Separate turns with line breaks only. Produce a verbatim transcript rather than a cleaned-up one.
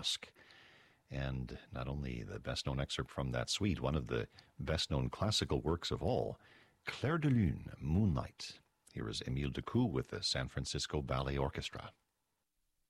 Dusk. And not only the best-known excerpt from that suite, one of the best-known classical works of all, Clair de Lune, Moonlight. Here is Émile Decou with the San Francisco Ballet Orchestra.